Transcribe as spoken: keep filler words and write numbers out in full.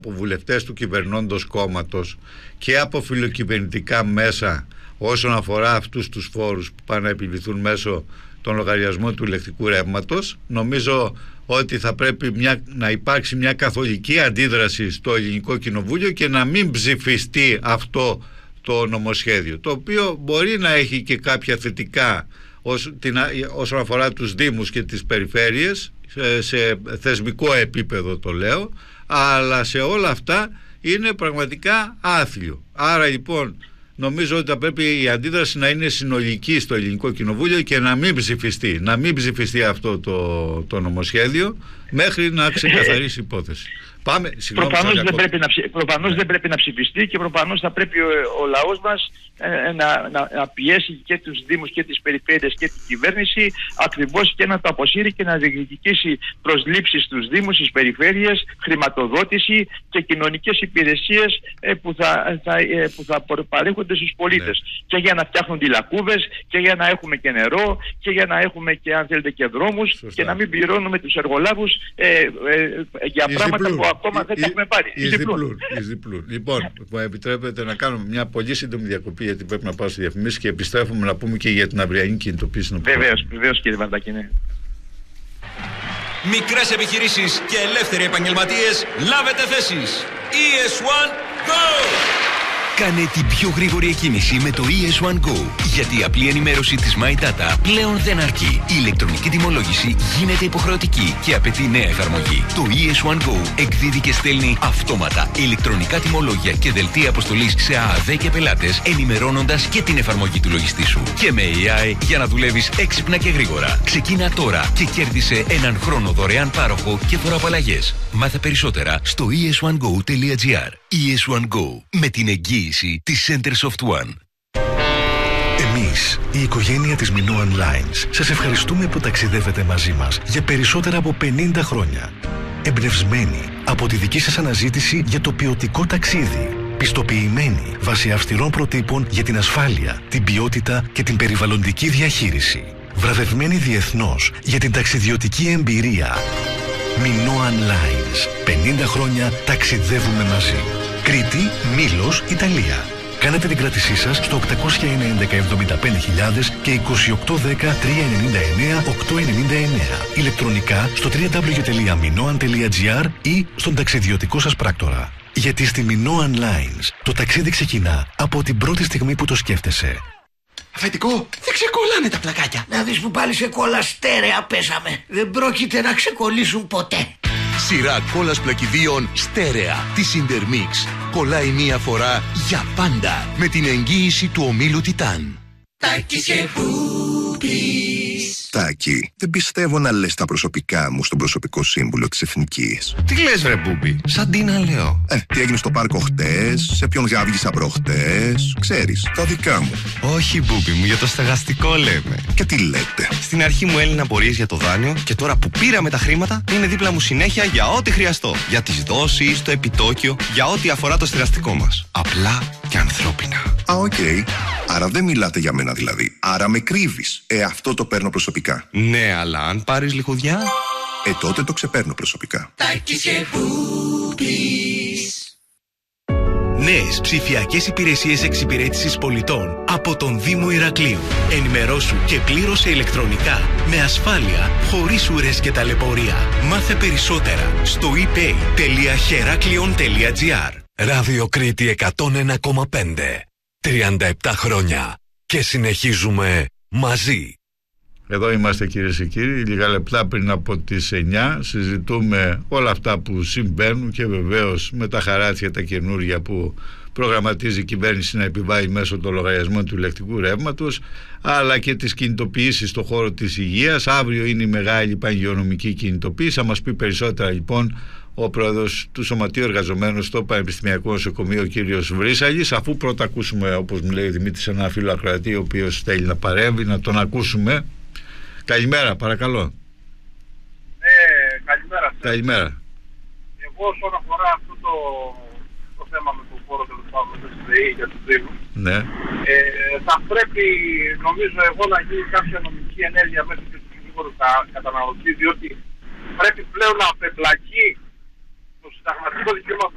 από βουλευτές του κυβερνώντος κόμματος και από φιλοκυβερνητικά μέσα όσον αφορά αυτούς τους φόρους που πάνε να επιβληθούν μέσω των λογαριασμών του ηλεκτρικού ρεύματος. Νομίζω ότι θα πρέπει μια, να υπάρξει μια καθολική αντίδραση στο Ελληνικό Κοινοβούλιο και να μην ψηφιστεί αυτό το νομοσχέδιο, το οποίο μπορεί να έχει και κάποια θετικά ως, την, όσον αφορά τους δήμους και τις περιφέρειες, σε, σε θεσμικό επίπεδο το λέω, αλλά σε όλα αυτά είναι πραγματικά άθλιο. Άρα λοιπόν νομίζω ότι θα πρέπει η αντίδραση να είναι συνολική στο Ελληνικό Κοινοβούλιο και να μην ψηφιστεί, να μην ψηφιστεί αυτό το, το νομοσχέδιο μέχρι να ξεκαθαρίσει η υπόθεση. Πάμε, προφανώς δεν, πρέπει να, προφανώς ναι. δεν πρέπει να ψηφιστεί και προφανώς θα πρέπει ο, ο λαός μας ε, να, να, να πιέσει και τους Δήμους και τις περιφέρειες και την κυβέρνηση ακριβώς και να το αποσύρει και να διεκδικήσει προσλήψεις στους Δήμους, στις περιφέρειες, χρηματοδότηση και κοινωνικές υπηρεσίες ε, που, θα, θα, ε, που θα παρέχονται στους πολίτες. Ναι. Και για να φτιάχνουν τηλακούβες και για να έχουμε και νερό και για να έχουμε και αν θέλετε και δρόμους. Σωστά. Και να μην πληρώνουμε τους εργολάβους ε, ε, ε, για Εις πράγματα διπλούν. που ακόμα δεν τα έχουμε πάρει. Εις διπλούν. Εις διπλούν. Λοιπόν, μου επιτρέπετε να κάνουμε μια πολύ σύντομη διακοπή, γιατί πρέπει να πάω στη διαφημίση και επιστρέφουμε να πούμε και για την αυριανή κινητοποίηση. Βεβαίως, βεβαίως κύριε Βαρδάκη, ναι. Μικρές επιχειρήσεις και ελεύθεροι επαγγελματίες, λάβετε θέσεις. ι ες one Go! Κάνε την πιο γρήγορη εκκίνηση με το ι ες one Go. Γιατί η απλή ενημέρωση της My Data πλέον δεν αρκεί. Η ηλεκτρονική τιμολόγηση γίνεται υποχρεωτική και απαιτεί νέα εφαρμογή. Το ι ες one Go εκδίδει και στέλνει αυτόματα ηλεκτρονικά τιμολόγια και δελτία αποστολής σε ΑΑΔ και πελάτες, ενημερώνοντας και την εφαρμογή του λογιστή σου. Και με έι άι για να δουλεύεις έξυπνα και γρήγορα. Ξεκίνα τώρα και κέρδισε έναν χρόνο δωρεάν πάροχο και δωραπαλλαγές. Μάθε περισσότερα στο ι ες one go τελεία τζι άρ. ι ες one Go, με την εγγύηση της Centersoft One. Εμείς, η οικογένεια της Minoan Lines, σας ευχαριστούμε που ταξιδεύετε μαζί μας για περισσότερα από πενήντα χρόνια. Εμπνευσμένοι από τη δική σας αναζήτηση για το ποιοτικό ταξίδι. Πιστοποιημένοι βάσει αυστηρών προτύπων για την ασφάλεια, την ποιότητα και την περιβαλλοντική διαχείριση. Βραβευμένοι διεθνώς για την ταξιδιωτική εμπειρία. Minoan Lines. πενήντα χρόνια ταξιδεύουμε μαζί. Κρήτη, Μήλος, Ιταλία. Κάνετε την κράτησή σας στο οκτακόσια ενενήντα εβδομήντα πέντε χιλιάδες και είκοσι οκτώ δέκα τριακόσια ενενήντα εννέα οκτακόσια ενενήντα εννέα. Ηλεκτρονικά στο double-u double-u double-u τελεία minoan τελεία τζι άρ ή στον ταξιδιωτικό σας πράκτορα. Γιατί στη Minoan Lines το ταξίδι ξεκινά από την πρώτη στιγμή που το σκέφτεσαι. Αφεντικό, δεν ξεκολλάνε τα πλακάκια. Να δεις που πάλι σε κόλλα στέρεα πέσαμε. Δεν πρόκειται να ξεκολλήσουν ποτέ. Σειρά κόλλας πλακιδίων στέρεα της Intermix. Κολλάει μία φορά για πάντα με την εγγύηση του ομίλου Τιτάν. Τάκης και Μπούπης. Τάκη, δεν πιστεύω να λες τα προσωπικά μου στον προσωπικό σύμβουλο της Εθνικής. Τι λες βρε Μπούπη, σαν τι να λέω. Ε, τι έγινε στο πάρκο χτες, σε ποιον διάβγησα προχτές, ξέρεις, τα δικά μου. Όχι Μπούπη μου, για το στεγαστικό λέμε. Και τι λέτε. Στην αρχή μου έλυνα απορίες για το δάνειο και τώρα που πήραμε τα χρήματα είναι δίπλα μου συνέχεια για ό,τι χρειαστώ. Για τις δόσεις, το επιτόκιο, για ό,τι αφορά το στεγαστικό μας. Απλά και ανθρώπινα. Α, οκ. Okay. Άρα δεν μιλάτε για μένα δηλαδή. Άρα με κρύβεις. Ε, αυτό το παίρνω προσωπικά. Ναι, αλλά αν πάρεις λιχουδιά... Ε, τότε το ξεπαίρνω προσωπικά. Τάκης και Μπούπης. Νέες ψηφιακές υπηρεσίες εξυπηρέτησης πολιτών από τον Δήμο Ηρακλείου. Ενημερώσου και πλήρωσε ηλεκτρονικά, με ασφάλεια, χωρίς ουρές και ταλαιπωρία. Μάθε περισσότερα στο e pay τελεία heraklion τελεία τζι άρ. Ράδιο Κρήτη εκατόν ένα κόμμα πέντε. τριάντα επτά χρόνια και συνεχίζουμε μαζί. Εδώ είμαστε κυρίες και κύριοι, λίγα λεπτά πριν από τις εννιά συζητούμε όλα αυτά που συμβαίνουν και βεβαίως με τα χαράτσια τα καινούργια που προγραμματίζει η κυβέρνηση να επιβάλλει μέσω των λογαριασμών του ηλεκτρικού ρεύματος, αλλά και τις κινητοποιήσεις στον χώρο της υγείας. Αύριο είναι η μεγάλη πανηγειονομική κινητοποίηση. Θα μας πει περισσότερα λοιπόν ο πρόεδρος του Σωματείου Εργαζομένων στο Πανεπιστημιακό Νοσοκομείο, ο κύριος Βρύσαλης. Αφού πρώτα ακούσουμε, όπως μου λέει ο Δημήτρης, ένα φίλο ακροατή ο οποίος θέλει να παρέμβει, να τον ακούσουμε. Καλημέρα, παρακαλώ. Ναι, καλημέρα. Καλημέρα. Εγώ όσον αφορά αυτό το, το θέμα με το φόρο τέλος πάντων της ΔΕΗ για τους Δήμους, ναι. ε, θα πρέπει, νομίζω εγώ, να γίνει κάποια νομική ενέργεια μέσα και του γρήγορου καταναλωτή, διότι πρέπει πλέον να απεμπλακεί το συνταγματικό δικαίωμα